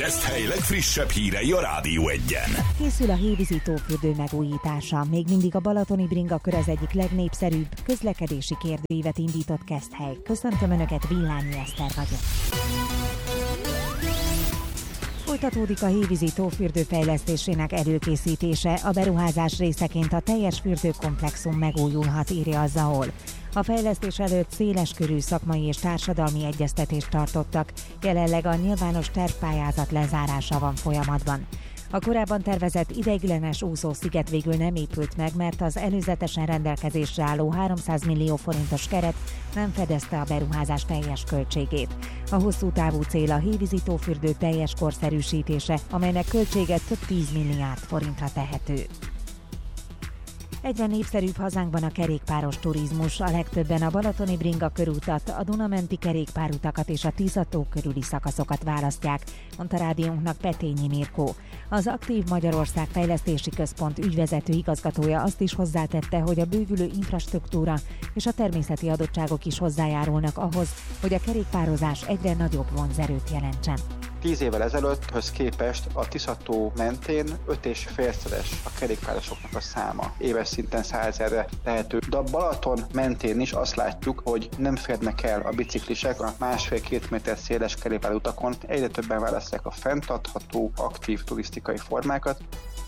Keszthely legfrissebb hírei a Rádió Egyen. Készül a hévízi tófürdő megújítása. Még mindig a balatoni bringakör az egyik legnépszerűbb közlekedési kérdőívet indított Keszthely. Köszöntöm Önöket, Villányi Eszter vagyok. Folytatódik a hévízi tófürdő fejlesztésének előkészítése. A beruházás részeként a teljes fürdőkomplexum megújulhat, írja a ZAOL. A fejlesztés előtt széleskörű szakmai és társadalmi egyeztetést tartottak, jelenleg a nyilvános tervpályázat lezárása van folyamatban. A korábban tervezett ideiglenes úszósziget végül nem épült meg, mert az előzetesen rendelkezésre álló 300 millió forintos keret nem fedezte a beruházás teljes költségét. A hosszú távú cél a hévízi tófürdő teljes korszerűsítése, amelynek költsége több 10 milliárd forintra tehető. Egyre népszerűbb hazánkban a kerékpáros turizmus, a legtöbben a balatoni bringa körútat, a Duna-menti kerékpárutakat és a Tisza-tó körüli szakaszokat választják, mondta rádiónknak Petényi Mirkó. Az Aktív Magyarország Fejlesztési Központ ügyvezető igazgatója azt is hozzátette, hogy a bővülő infrastruktúra és a természeti adottságok is hozzájárulnak ahhoz, hogy a kerékpározás egyre nagyobb vonzerőt jelentsen. 10 évvel ezelőtthöz képest a Tisza-tó mentén 5,5-szeres a kerékpárosoknak a száma. Éves szinten 100 000-re tehető. De a Balaton mentén is azt látjuk, hogy nem férnek el a biciklisek a 1,5-2 méter széles kerékpárutakon. Egyre többen választják a fenntartható, aktív turisztikai formákat.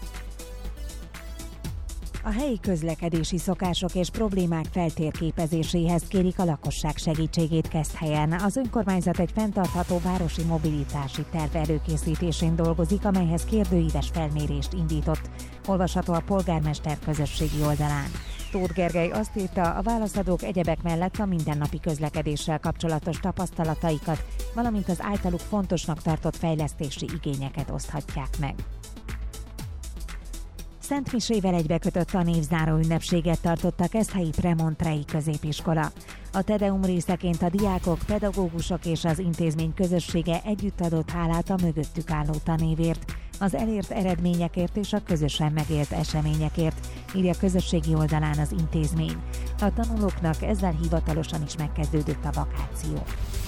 A helyi közlekedési szokások és problémák feltérképezéséhez kérik a lakosság segítségét Keszthelyen. Az önkormányzat egy fenntartható városi mobilitási terv előkészítésén dolgozik, amelyhez kérdőíves felmérést indított. Olvasható a polgármester közösségi oldalán. Tóth Gergely azt írta, a válaszadók egyebek mellett a mindennapi közlekedéssel kapcsolatos tapasztalataikat, valamint az általuk fontosnak tartott fejlesztési igényeket oszthatják meg. Szentmisével egybekötött tanévzáró ünnepséget tartott a keszthelyi Premontrei középiskola. A Tedeum részeként a diákok, pedagógusok és az intézmény közössége együtt adott hálát a mögöttük álló tanévért, az elért eredményekért és a közösen megélt eseményekért, írja közösségi oldalán az intézmény. A tanulóknak ezzel hivatalosan is megkezdődött a vakáció.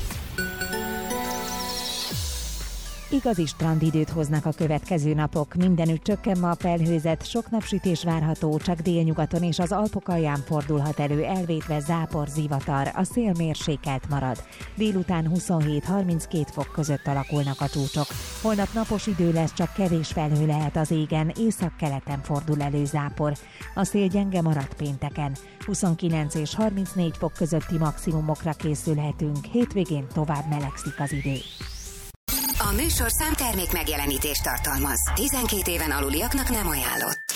Igazi strandidőt hoznak a következő napok. Mindenütt csökken ma a felhőzet, sok napsütés várható, csak délnyugaton és az Alpok alján fordulhat elő elvétve zápor, zivatar, a szél mérsékelt marad. Délután 27-32 fok között alakulnak a csúcsok. Holnap napos idő lesz, csak kevés felhő lehet az égen, északkeleten fordul elő zápor. A szél gyenge marad pénteken. 29 és 34 fok közötti maximumokra készülhetünk, hétvégén tovább melegszik az idő. A műsorszám termék megjelenítést tartalmaz. 12 éven aluliaknak nem ajánlott.